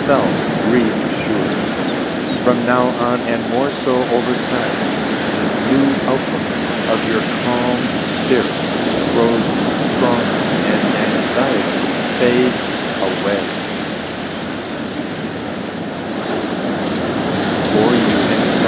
yourself reassured. From now on and more so over time, this new outlook of your calm spirit grows stronger and anxiety fades